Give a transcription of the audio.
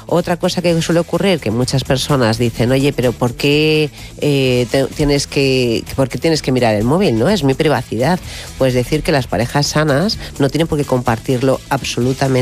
Otra cosa que suele ocurrir, que muchas personas dicen, oye, pero ¿por qué tienes que mirar el móvil? ¿No? Es mi privacidad. Pues decir que las parejas sanas no tienen por qué compartirlo absolutamente